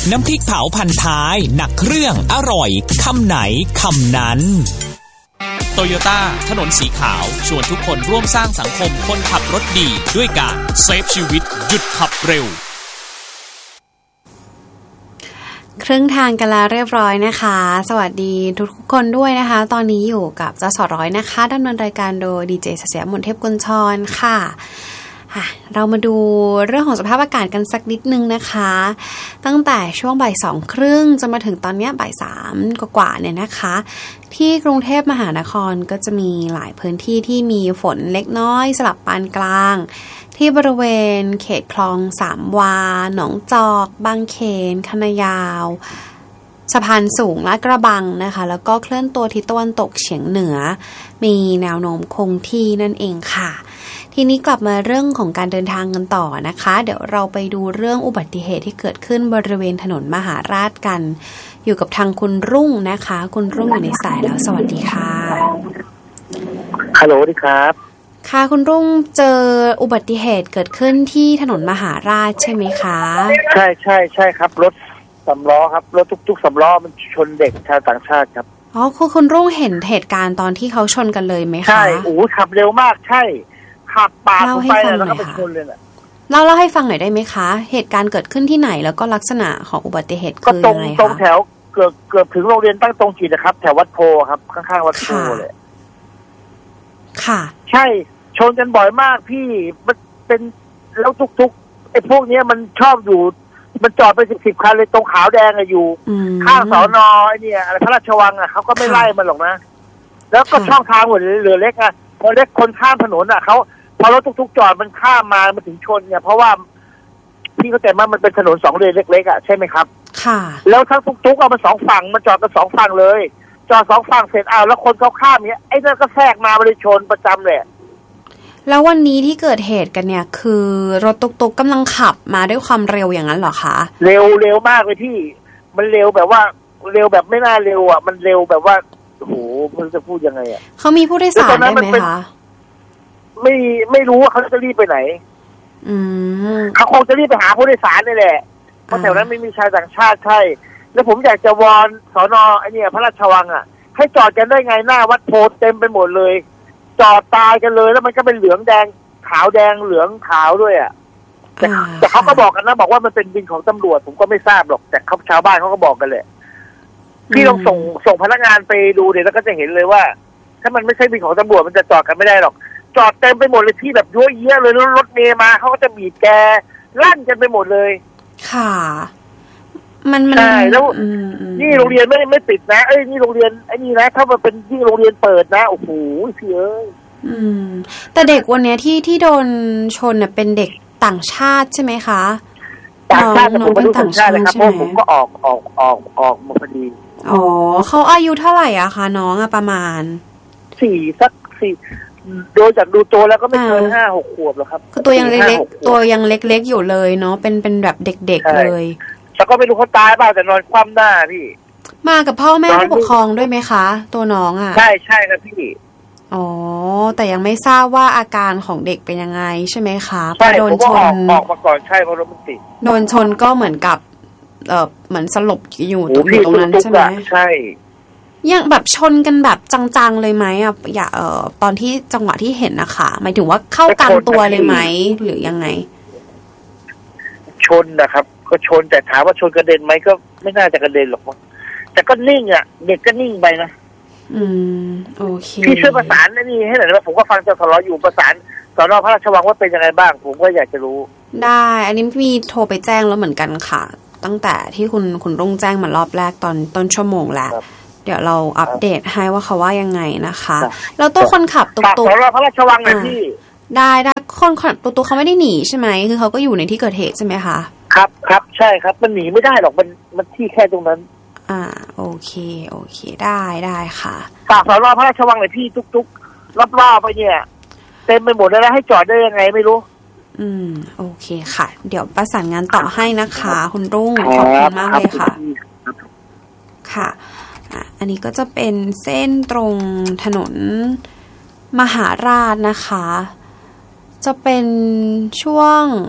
น้ำพริกเผาพันท้ายหนักเครื่องอร่อยคำไหนคำนั้นโตโยต้าถนนสีขาวชวนทุกคนร่วมสร้างสังคมคนขับรถดีด้วยการเซฟชีวิตหยุดขับเร็วครึ่งทางกันแล้วเรียบร้อยนะคะสวัสดีทุกคนด้วยนะคะตอนนี้อยู่กับจส.ร้อยนะคะดำเนินรายการโดยดีเจเสียมนเทพกุลชรค่ะเรามาดูเรื่องของสภาพอากาศกันสักนิดนึงนะคะตั้งแต่ช่วงบ่าย2:30จนมาถึงตอนนี้บ่าย3กว่าเนี่ยนะคะที่กรุงเทพมหานครก็จะมีหลายพื้นที่ที่มีฝนเล็กน้อยสลับปานกลางที่บริเวณเขตคลองสามวาหนองจอกบางเขนคณะยาวสะพานสูงลาดกระบังนะคะแล้วก็เคลื่อนตัวทิศตะวันตกเฉียงเหนือมีแนวโน้มคงที่นั่นเองค่ะทีนี้กลับมาเรื่องของการเดินทางกันต่อนะคะเดี๋ยวเราไปดูเรื่องอุบัติเหตุที่เกิดขึ้นบริเวณถนนมหาราชกันอยู่กับทางคุณรุ่งนะคะคุณรุ่งอยู่ในสายแล้วสวัสดีค่ะฮัลโหลดีครับค่ะคุณรุ่งเจออุบัติเหตุเกิดขึ้นที่ถนนมหาราชใช่ไหมคะใช่ครับรถ3 ล้อครับรถทุก3 ล้อมันชนเด็กชาวต่างชาติครับอ๋อคุณรุ่งเห็นเหตุการณ์ตอนที่เขาชนกันเลยไหมคะใช่ขับเร็วมากใช่ขับปาดไปแล้วก็ไปชนเลยน่ะเล่าให้ฟังหน่อยได้ไหมคะเหตุการณ์เกิดขึ้นที่ไหนแล้วก็ลักษณะของอุบัติเหตุคือยังไงคะตรงแถวเกือบถึงโรงเรียนตั้งตรงจิตนะครับแถววัดโพครับข้างๆวัดโพเลยค่ะใช่ชนกันบ่อยมากพี่มันเป็นแล้วทุกไอ้พวกนี้มันชอบอยู่มันจอดไป10 คันเลยตรงขาวแดงอะอยู่ข้างสน.ไอ้เนี่ยอะไรพระราชวังอะเขาก็ไม่ไล่มันหรอกนะแล้วก็ช่องทางเหลือเล็กอะพอเล็กคนข้ามถนนอะเขาพอรถทุกจอดมันข้ามมาถึงชนเนี่ยเพราะว่าพี่เข้าใจว่ามันเป็นถนน2 เลนเล็กๆอะใช่ไหมครับค่ะแล้วทั้งทุกเอามา2 ฝั่งมันจอดกัน2 ฝั่งเลยจอด2 ฝั่งเสร็จแล้วคนเขาข้ามเนี่ยไอ้นั่นก็แทรกมาเลยชนประจำเลยแล้ววันนี้ที่เกิดเหตุกันเนี่ยคือรถตุ๊กๆกำลังขับมาด้วยความเร็วอย่างนั้นเหรอคะเร็วมากเลยพี่มันเร็วแบบว่าเร็วแบบไม่น่าเร็วอ่ะมันเร็วแบบว่าโอ้โหมันจะพูดยังไงอ่ะเขามีผู้โดยสารได้ไหมคะไม่รู้ว่าเขาจะรีบไปไหนเขาคงจะรีบไปหาผู้โดยสารนี่แหละเพราะแถวนั้นไม่มีชาวต่างชาติใช่แล้วผมอยากจะวอนสน.ไอ้เนี่ยพระราชวังอ่ะให้จอดกันได้ไงหน้าวัดโพธิ์เต็มไปหมดเลยจอดตายกันเลยแล้วมันก็เป็นเหลืองแดงขาวแดงเหลืองขาวด้วยอ่ะแต่เขาก็บอกกันนะบอกว่ามันเป็นบินของตำรวจผมก็ไม่ทราบหรอกแต่ชาวบ้านเขาก็บอกกันเลยพี่ลองส่งพนักงานไปดูเดี๋ยวแล้วก็จะเห็นเลยว่าถ้ามันไม่ใช่บินของตำรวจมันจะจอดกันไม่ได้หรอกจอดเต็มไปหมดเลยที่แบบยั่วเยี่ยเลยแล้วรถเมล์มาเขาก็จะบีบแกลั่นกันไปหมดเลยค่ะมันใช่แล้วนี่โรงเรียนไม่ปิดนะนี่โรงเรียนไอ้นี่นะถ้ามันเป็นที่โรงเรียนเปิดนะโอ้โหพี่เอ้ยแต่เด็กวันนี้ที่โดนชนเนี่ยเป็นเด็กต่างชาติใช่ไหมคะต่างชาติผมเป็นต่างชาตินะครับเพราะผมก็ออกมาพอดีอ๋อเขาอายุเท่าไหร่อะคะน้องอะประมาณ 4 โดยจากดูโตแล้วก็ไม่เกิน5-6 ขวบหรอกครับคือตัวยังเล็กอยู่เลยเนาะเป็นแบบเด็กๆเลยแล้วก็ไม่รู้เขาตายเปล่าแต่นอนคว่ำหน้าพี่มากับพ่อแม่ผู้ปกครองด้วยไหมคะตัวน้องอ่ะใช่ครับพี่อ๋อแต่ยังไม่ทราบว่าอาการของเด็กเป็นยังไงใช่ไหมคะพอโดนชนออกมาก่อนใช่เพราะรถมันติดโดนชนก็เหมือนกับเหมือนสลบอยู่ตรงนั้นใช่ไหมใช่ยังแบบชนกันแบบจังๆเลยไหมอ่ะอย่าตอนที่จังหวะที่เห็นนะคะหมายถึงว่าเข้ากลางตัวเลยไหมหรือยังไงชนนะครับก็ชนแต่ถามว่าชนกระเด็นไหมก็ไม่น่าจะกระเด็นหรอกมั้งแต่ก็นิ่งอ่ะเด็กก็นิ่งไปนะโอเคพี่ช่วยประสานนี่ให้หน่อยนะผมก็ฟังจสร.อยู่ประสานสน.พระราชวังว่าเป็นยังไงบ้างผมก็อยากจะรู้ได้อันนี้มีโทรไปแจ้งแล้วเหมือนกันค่ะตั้งแต่ที่คุณรุ่งแจ้งมารอบแรกตอนต้นชั่วโมงแล้วเดี๋ยวเราอัปเดตให้ว่าเขาว่ายังไงนะคะแล้วตัวคนขับตุ๊กสน.พระราชวังเลยพี่ได้คนขับตุ๊กเขาไม่ได้หนีใช่ไหมคือเขาก็อยู่ในที่เกิดเหตุใช่ไหมคะครับใช่ครับมันหนีไม่ได้หรอกมันที่แค่ตรงนั้นโอเคได้ค่ะฝากสน.พระราชวังเลยพี่ตุ๊กรอบๆไปเนี่ยเต็มไปหมดแล้วให้จอดได้ยังไงไม่รู้โอเคค่ะเดี๋ยวประสานงานต่อให้นะคะคุณรุ่งขอบคุณมากเลยค่ะค่ะอันนี้ก็จะเป็นเส้นตรงถนนมหาราชนะคะจะเป็นช่วง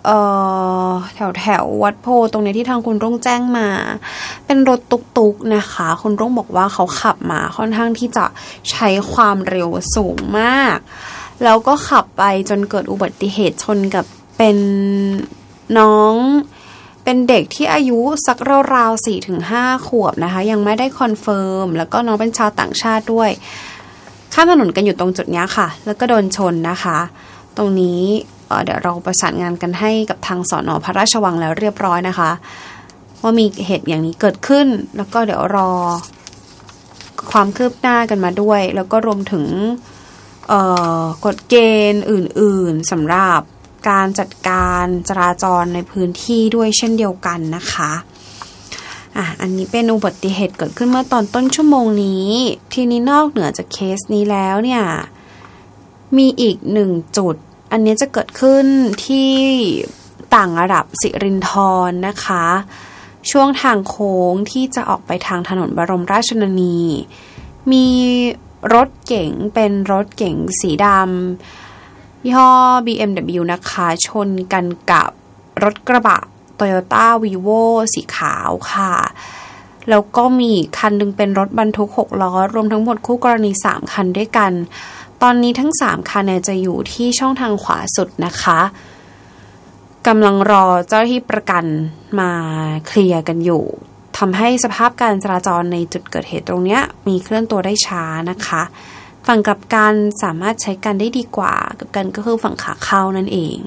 แถววัดโพตรงนี้ที่ทางคุณรุ่งแจ้งมาเป็นรถตุกๆนะคะคุณรุ่งบอกว่าเขาขับมาค่อนข้างที่จะใช้ความเร็วสูงมากแล้วก็ขับไปจนเกิดอุบัติเหตุชนกับเป็นน้องเป็นเด็กที่อายุสักราวๆ 4-5 ขวบนะคะยังไม่ได้คอนเฟิร์มแล้วก็น้องเป็นชาวต่างชาติด้วยข้ามถนนกันอยู่ตรงจุดนี้ค่ะแล้วก็โดนชนนะคะตรงนี้เดี๋ยวเราประสานงานกันให้กับทางสน.พระราชวังแล้วเรียบร้อยนะคะว่ามีเหตุอย่างนี้เกิดขึ้นแล้วก็เดี๋ยวรอความคืบหน้ากันมาด้วยแล้วก็รวมถึงกฎเกณฑ์อื่นๆสำหรับการจัดการจราจรในพื้นที่ด้วยเช่นเดียวกันนะคะอันนี้เป็นอุบัติเหตุเกิดขึ้นเมื่อตอนต้นชั่วโมงนี้ทีนี้นอกเหนือจากเคสนี้แล้วเนี่ยมีอีก1จุดอันนี้จะเกิดขึ้นที่ต่างระดับสิรินธรนะคะช่วงทางโค้งที่จะออกไปทางถนนบรมราชชนนีมีรถเก๋งเป็นรถเก๋งสีดำยี่ห้อ BMW นะคะชนกันกับรถกระบะ Toyota Vivo สีขาวค่ะแล้วก็มีคันนึงเป็นรถบรรทุก6ล้อรวมทั้งหมดคู่กรณี3คันด้วยกันตอนนี้ทั้ง3คันเนี่ยจะอยู่ที่ช่องทางขวาสุดนะคะกำลังรอเจ้าหน้าที่ประกันมาเคลียร์กันอยู่ทำให้สภาพการจราจรในจุดเกิดเหตุตรงนี้มีเคลื่อนตัวได้ช้านะคะฝั่งกลับกันสามารถใช้กันได้ดีกว่ากับกันก็คือฝั่งขาเข้านั่นเอง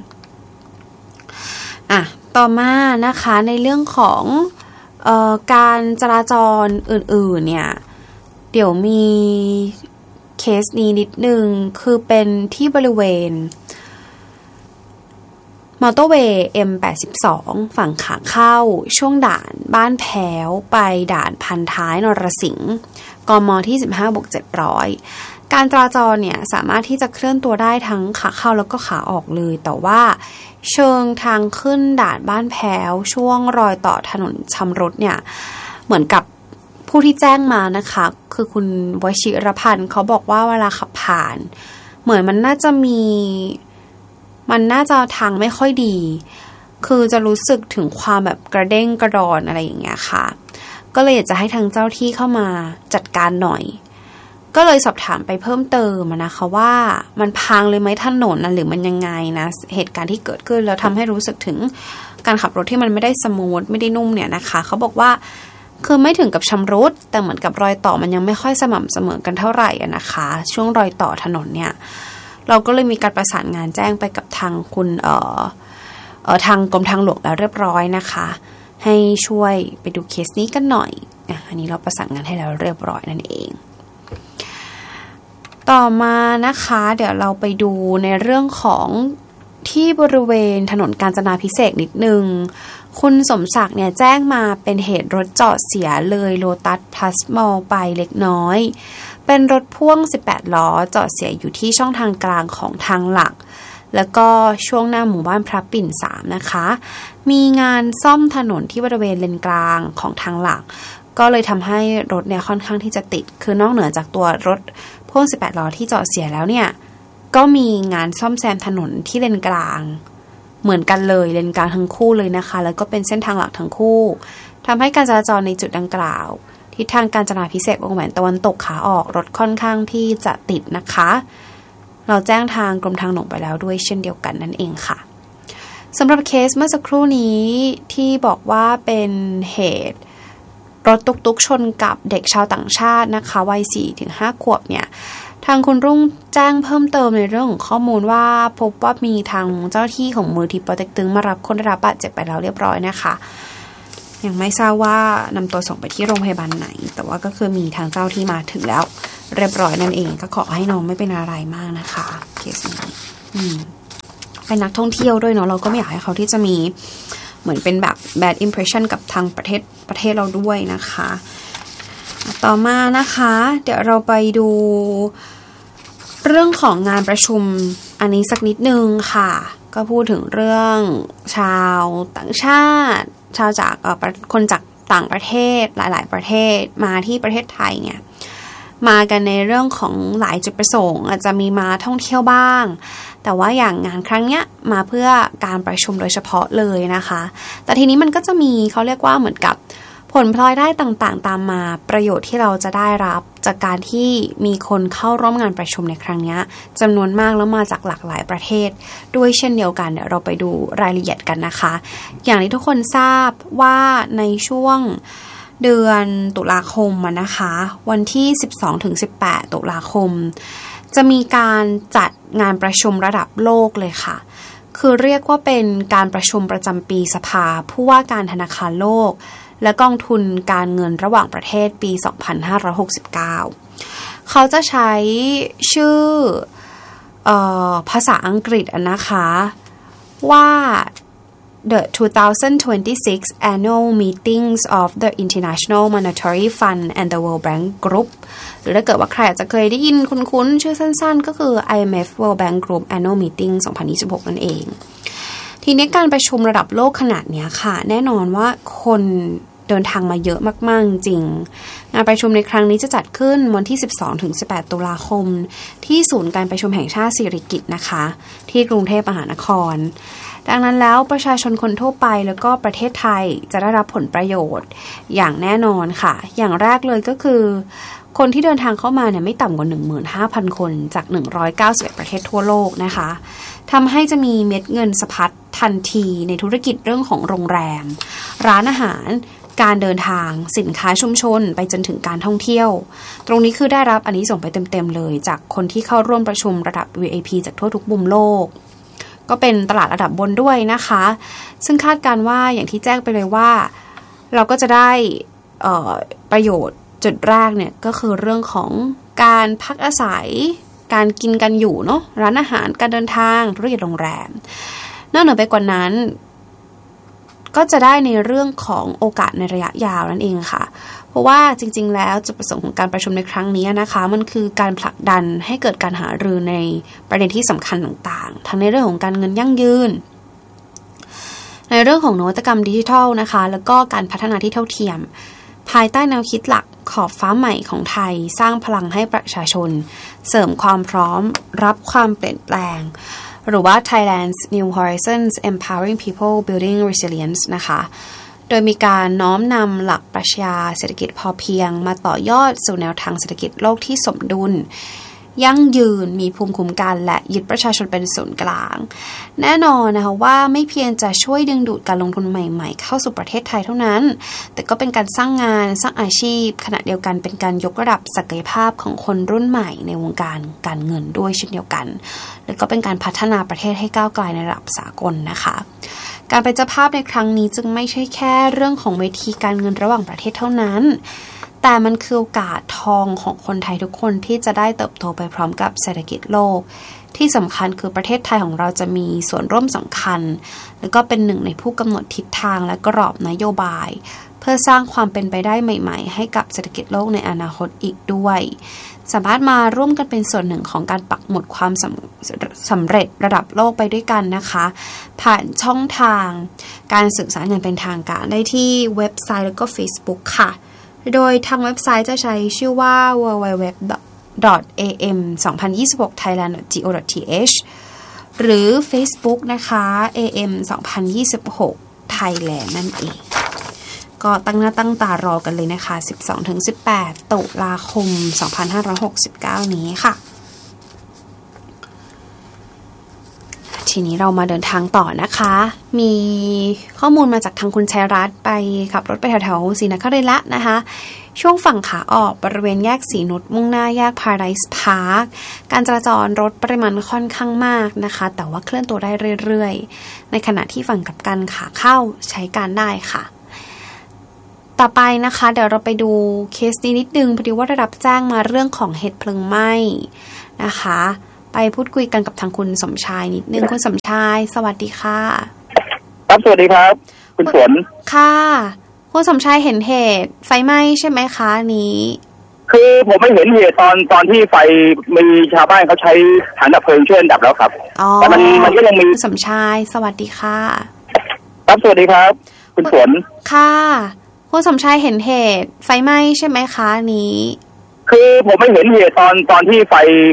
ต่อมานะคะในเรื่องของการจราจรอื่นๆเนี่ยเดี๋ยวมีเคสนี้นิดนึงคือเป็นที่บริเวณมอเตอร์เวย์ M82 ฝั่งขาเข้าช่วงด่านบ้านแพ้วไปด่านพันท้ายนรสิงห์กมที่ 15/700 การจราจรเนี่ยสามารถที่จะเคลื่อนตัวได้ทั้งขาเข้าแล้วก็ขาออกเลยแต่ว่าเชิงทางขึ้นด่านบ้านแพ้วช่วงรอยต่อถนนชำรุดเนี่ยเหมือนกับผู้ที่แจ้งมานะคะคือคุณวชิรพันธ์เขาบอกว่าเวลาขับผ่านเหมือนมันน่าจะทางไม่ค่อยดีคือจะรู้สึกถึงความแบบกระเด้งกระดอนอะไรอย่างเงี้ยค่ะก็เลยอยากจะให้ทางเจ้าที่เข้ามาจัดการหน่อยก็เลยสอบถามไปเพิ่มเติมนะคะว่ามันพังเลยไหมถนนหรือมันยังไงนะเหตุการณ์ที่เกิดขึ้นแล้วทำให้รู้สึกถึงการขับรถที่มันไม่ได้สมูทไม่ได้นุ่มเนี่ยนะคะเขาบอกว่าคือไม่ถึงกับชำรุดแต่เหมือนกับรอยต่อมันยังไม่ค่อยสม่ำเสมอกันเท่าไหร่นะคะช่วงรอยต่อถนนเนี่ยเราก็เลยมีการประสานงานแจ้งไปกับทางคุณทางกรมทางหลวงแล้วเรียบร้อยนะคะให้ช่วยไปดูเคสนี้กันหน่อยอันนี้เราประสานงานให้แล้วเรียบร้อยนั่นเองต่อมานะคะเดี๋ยวเราไปดูในเรื่องของที่บริเวณถนนกาญจนาภิเษกนิดนึงคุณสมศักดิ์เนี่ยแจ้งมาเป็นเหตุรถจอดเสียเลยโลตัสพลัสมอลไปเล็กน้อยเป็นรถพ่วง18ล้อจอดเสียอยู่ที่ช่องทางกลางของทางหลักแล้วก็ช่วงหน้าหมู่บ้านพระปิ่น3นะคะมีงานซ่อมถนนที่บริเวณเลนกลางของทางหลักก็เลยทำให้รถเนี่ยค่อนข้างที่จะติดคือนอกเหนือจากตัวรถพ่วง18ล้อที่จอดเสียแล้วเนี่ยก็มีงานซ่อมแซมถนนที่เลนกลางเหมือนกันเลยเลนกลางทั้งคู่เลยนะคะแล้วก็เป็นเส้นทางหลักทั้งคู่ทำให้การจราจรในจุดดังกล่าวทิศทางกาญจนาภิเษกวงแหวนตะวันตกขาออกรถค่อนข้างที่จะติดนะคะเราแจ้งทางกรมทางหลวงไปแล้วด้วยเช่นเดียวกันนั่นเองค่ะสำหรับเคสเมื่อสักครู่นี้ที่บอกว่าเป็นเหตุรถตุกๆชนกับเด็กชาวต่างชาตินะคะวัย 4-5 ขวบเนี่ยทางคุณรุ่งแจ้งเพิ่มเติมในเรื่องของข้อมูลว่าพบว่ามีทางเจ้าที่ของมูลนิธิปอเต็กตึงมารับคนได้รับบาดเจ็บไปแล้วเรียบร้อยนะคะยังไม่ทราบว่านำตัวส่งไปที่โรงพยาบาลไหนแต่ว่าก็คือมีทางเจ้าที่มาถึงแล้วเรียบร้อยนั่นเองก็ขอให้น้องไม่เป็นอะไรมากนะคะเคสนี้เป็นนักท่องเที่ยวด้วยเนาะเราก็ไม่อยากให้เขาที่จะมีเหมือนเป็นแบบ bad impression กับทางประเทศเราด้วยนะคะต่อมานะคะเดี๋ยวเราไปดูเรื่องของงานประชุมอันนี้สักนิดนึงค่ะก็พูดถึงเรื่องชาวต่างชาติชาวจากคนจากต่างประเทศหลายๆประเทศมาที่ประเทศไทยเนี่ยมากันในเรื่องของหลายจุดประสงค์อาจจะมีมาท่องเที่ยวบ้างแต่ว่าอย่างงานครั้งเนี้ยมาเพื่อการประชุมโดยเฉพาะเลยนะคะแต่ทีนี้มันก็จะมีเขาเรียกว่าเหมือนกับผลพลอยได้ต่างๆตามมาประโยชน์ที่เราจะได้รับจากการที่มีคนเข้าร่วมงานประชุมในครั้งนี้จำนวนมากแล้วมาจากหลากหลายประเทศด้วยเช่นเดียวกันเดี๋ยวเราไปดูรายละเอียดกันนะคะอย่างที่ทุกคนทราบว่าในช่วงเดือนตุลาคมนะคะวันที่ 12-18 ตุลาคมจะมีการจัดงานประชุมระดับโลกเลยค่ะคือเรียกว่าเป็นการประชุมประจำปีสภาผู้ว่าการธนาคารโลกและกองทุนการเงินระหว่างประเทศปี 2569 เขาจะใช้ชื่อภาษาอังกฤษนะคะว่า The 2026 Annual Meetings of the International Monetary Fund and the World Bank Group หรือถ้าเกิดว่าใครอาจจะเคยได้ยินคุ้นๆชื่อสั้นๆก็คือ IMF World Bank Group Annual Meeting 2026 นั่นเองทีนี้การประชุมระดับโลกขนาดนี้ค่ะแน่นอนว่าคนเดินทางมาเยอะมากๆจริงงานประชุมในครั้งนี้จะจัดขึ้นวันที่ 12-18 ตุลาคมที่ศูนย์การประชุมแห่งชาติสิริกิติ์นะคะที่กรุงเทพมหานครดังนั้นแล้วประชาชนคนทั่วไปแล้วก็ประเทศไทยจะได้รับผลประโยชน์อย่างแน่นอนค่ะอย่างแรกเลยก็คือคนที่เดินทางเข้ามาเนี่ยไม่ต่ำกว่า 15,000 คนจาก191ประเทศทั่วโลกนะคะทำให้จะมีเม็ดเงินสะพัดทันทีในธุรกิจเรื่องของโรงแรมร้านอาหารการเดินทางสินค้าชุมชนไปจนถึงการท่องเที่ยวตรงนี้คือได้รับอันนี้ส่งไปเต็มๆเลยจากคนที่เข้าร่วมประชุมระดับ VIP จากทั่วทุกมุมโลกก็เป็นตลาดระดับบนด้วยนะคะซึ่งคาดการว่าอย่างที่แจ้งไปเลยว่าเราก็จะได้ประโยชน์จุดแรกเนี่ยก็คือเรื่องของการพักอาศัยการกินกันอยู่เนาะร้านอาหารการเดินทางธุรกิจโรงแรมนอกเหนือไปกว่านั้นก็จะได้ในเรื่องของโอกาสในระยะยาวนั่นเองค่ะเพราะว่าจริงๆแล้วจุดประสงค์ของการประชุมในครั้งนี้นะคะมันคือการผลักดันให้เกิดการหารือในประเด็นที่สำคัญต่างๆทั้งในเรื่องของการเงินยั่งยืนในเรื่องของนวัตกรรมดิจิทัลนะคะแล้วก็การพัฒนาที่เท่าเทียมภายใต้แนวคิดหลักขอบฟ้าใหม่ของไทยสร้างพลังให้ประชาชนเสริมความพร้อมรับความเปลี่ยนแปลงหรือว่า Thailand's New Horizons Empowering People Building Resilience นะคะโดยมีการน้อมนำหลักปรัชญาเศรษฐกิจพอเพียงมาต่อยอดสู่แนวทางเศรษฐกิจโลกที่สมดุลยั่งยืนมีภูมิคุ้มกันและยึดประชาชนเป็นศูนย์กลางแน่นอนนะคะว่าไม่เพียงจะช่วยดึงดูดการลงทุนใหม่ๆเข้าสู่ประเทศไทยเท่านั้นแต่ก็เป็นการสร้างงานสร้างอาชีพขณะเดียวกันเป็นการยกระดับศักยภาพของคนรุ่นใหม่ในวงการการเงินด้วยเช่นเดียวกันและก็เป็นการพัฒนาประเทศให้ก้าวไกลในระดับสากลนะคะการเป็นเจ้าภาพในครั้งนี้จึงไม่ใช่แค่เรื่องของเวทีการเงินระหว่างประเทศเท่านั้นแต่มันคือโอกาสทองของคนไทยทุกคนที่จะได้เติบโตไปพร้อมกับเศรษฐกิจโลกที่สำคัญคือประเทศไทยของเราจะมีส่วนร่วมสำคัญและก็เป็นหนึ่งในผู้กำหนดทิศทางและกรอบนโยบายเพื่อสร้างความเป็นไปได้ใหม่ๆให้กับเศรษฐกิจโลกในอนาคตอีกด้วยสามารถมาร่วมกันเป็นส่วนหนึ่งของการปักหมุดความสำเร็จระดับโลกไปด้วยกันนะคะผ่านช่องทางการสื่อสารอย่างเป็นทางการได้ที่เว็บไซต์แล้วก็ Facebook ค่ะโดยทางเว็บไซต์จะใช้ชื่อว่า www.am2026thailand.go.th หรือ Facebook นะคะ am2026 Thailand นั่นเองก็ตั้งหน้าตั้งตารอกันเลยนะคะ 12-18 ตุลาคม 2569 นี้ค่ะทีนี้เรามาเดินทางต่อนะคะมีข้อมูลมาจากทางคุณชัยรัตน์ไปขับรถไปแถวๆศรีนครินทร์ละนะคะช่วงฝั่งขาออกบริเวณแยกศรีนุชมุ่งหน้าแยก Paradise Park การจราจรรถปริมาณค่อนข้างมากนะคะแต่ว่าเคลื่อนตัวได้เรื่อยๆในขณะที่ฝั่งกลับกันขาเข้าใช้การได้ค่ะต่อไปนะคะเดี๋ยวเราไปดูเคสนี้นิดนึงพอดีว่าได้รับแจ้งมาเรื่องของเหตุเพลิงไหม้นะคะไปพูดคุยกันกับทางคุณสมชายนิดนึงคุณสมชายสวัสดีค่ะครับสวัสดีครับคุณฝนค่ะคุณสมชายเห็นเหตุไฟไหม้ใช่ไหมคะนี้คือผมไม่เห็นเหตุตอนที่ไฟมีชาวบ้านเขาใช้ถังดับเพลิงช่วยดับแล้วครับแต่มันก็ยังมีสมชายสวัสดีค่ะครับสวัสดีครับคุณฝนค่ะคุณสมชายเห็นเหตุไฟไหม้ใช่ไหมคะนี้คือผมไม่เห็นเหตุตอนที่ไฟ